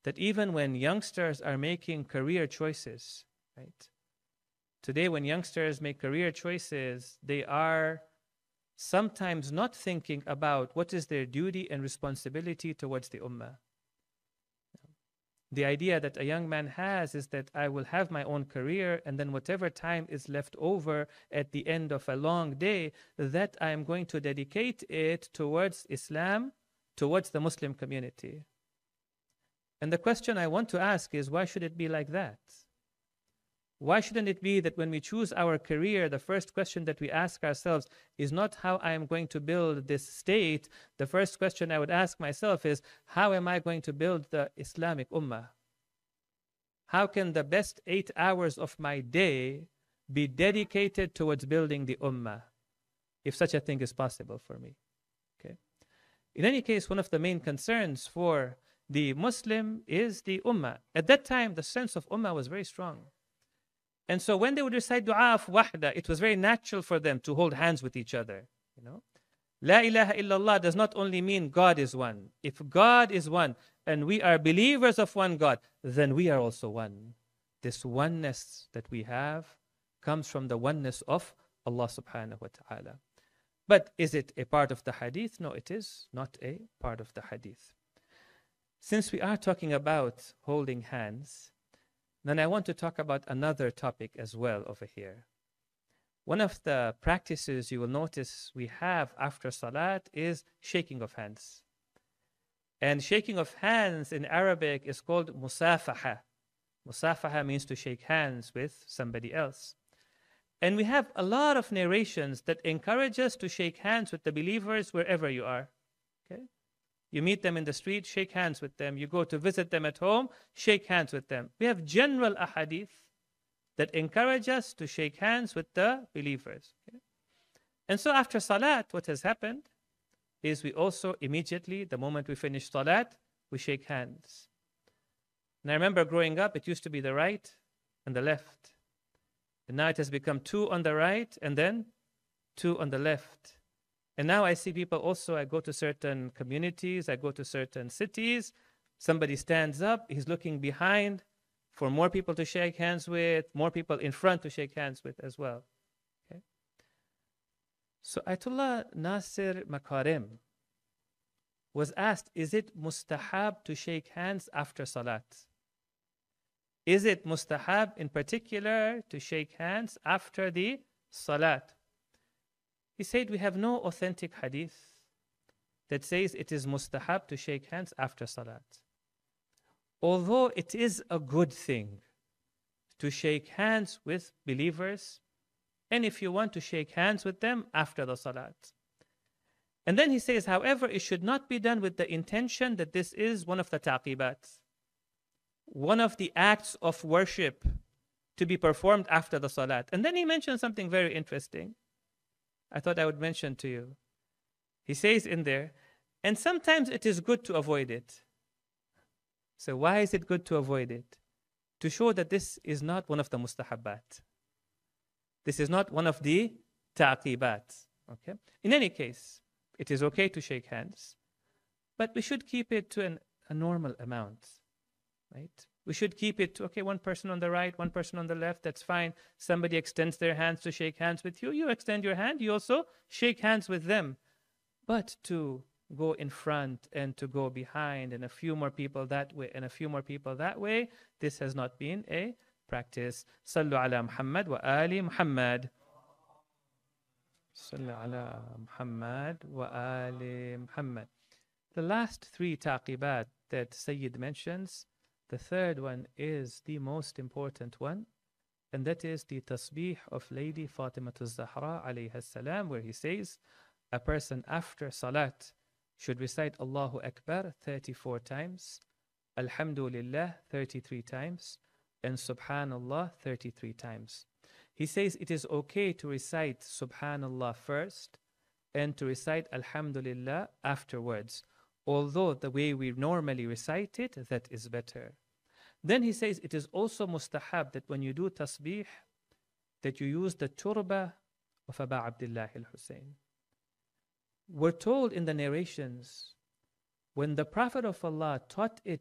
that even when youngsters are making career choices, right? Today, when youngsters make career choices, they are sometimes not thinking about what is their duty and responsibility towards the ummah. The idea that a young man has is that I will have my own career, and then whatever time is left over at the end of a long day, that I am going to dedicate it towards Islam, towards the Muslim community. And the question I want to ask is, why should it be like that? Why shouldn't it be that when we choose our career, the first question that we ask ourselves is not how I am going to build this state. The first question I would ask myself is, how am I going to build the Islamic Ummah? How can the best 8 hours of my day be dedicated towards building the Ummah, if such a thing is possible for me? Okay. In any case, one of the main concerns for the Muslim is the Ummah. At that time, the sense of Ummah was very strong. And so when they would recite dua of wahda, it was very natural for them to hold hands with each other. You know, La ilaha illallah does not only mean God is one. If God is one and we are believers of one God, then we are also one. This oneness that we have comes from the oneness of Allah subhanahu wa ta'ala. But is it a part of the hadith? No, it is not a part of the hadith. Since we are talking about holding hands, then I want to talk about another topic as well over here. One of the practices you will notice we have after salat is shaking of hands. And shaking of hands in Arabic is called musafaha. Musafaha means to shake hands with somebody else. And we have a lot of narrations that encourage us to shake hands with the believers wherever you are. Okay? You meet them in the street, shake hands with them. You go to visit them at home, shake hands with them. We have general ahadith that encourage us to shake hands with the believers. Okay? And so after salat, what has happened is we also immediately, the moment we finish salat, we shake hands. And I remember growing up, it used to be the right and the left. And now it has become 2 on the right and then 2 on the left. And now I see people also, I go to certain communities, I go to certain cities, somebody stands up, he's looking behind for more people to shake hands with, more people in front to shake hands with as well. Okay? So Ayatollah Nasir Makarim was asked, is it mustahab to shake hands after salat? Is it mustahab in particular to shake hands after the salat? He said, we have no authentic hadith that says it is mustahab to shake hands after salat. Although it is a good thing to shake hands with believers, and if you want to shake hands with them after the salat. And then he says, however, it should not be done with the intention that this is one of the taqibat, one of the acts of worship to be performed after the salat. And then he mentioned something very interesting. I thought I would mention to you. He says in there, and sometimes it is good to avoid it. So why is it good to avoid it? To show that this is not one of the mustahabbat. This is not one of the ta'qibat. Okay? In any case, it is okay to shake hands, but we should keep it to a normal amount. Right? We should keep it to, okay, one person on the right, one person on the left, that's fine. Somebody extends their hands to shake hands with you. You extend your hand, you also shake hands with them. But to go in front and to go behind and a few more people that way and a few more people that way, this has not been a practice. Sallu ala Muhammad wa ali Muhammad. Sallu ala Muhammad wa ali Muhammad. The last 3 taqibat that Sayyid mentions, the third one is the most important one, and that is the tasbih of Lady Fatimah al-Zahra alayha salam, where he says, a person after salat should recite Allahu Akbar 34 times, Alhamdulillah 33 times, and Subhanallah 33 times. He says it is okay to recite Subhanallah first and to recite Alhamdulillah afterwards, although the way we normally recite it, that is better. Then he says it is also mustahab that when you do tasbih, that you use the turba of Aba Abdullah al-Hussein. We're told in the narrations, when the Prophet of Allah taught it